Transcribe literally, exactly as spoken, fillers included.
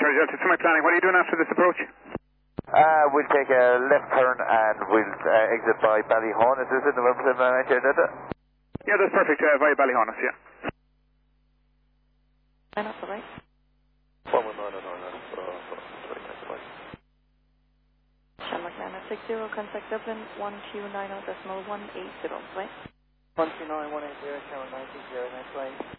sorry, Delta to my planning. What are you doing after this approach? Uh, we'll take a left turn and we'll uh, exit by Ballyhon. Is this in November seven nine eight here, Delta? Yeah, that's perfect. Uh, via Ballyhonus, yeah. Line up the right. one one nine nine nine. Shamrock nine six zero, contact Dublin one two nine zero decimal one eight zero, right? one two nine one eight zero, Shamrock nine six zero, nice way.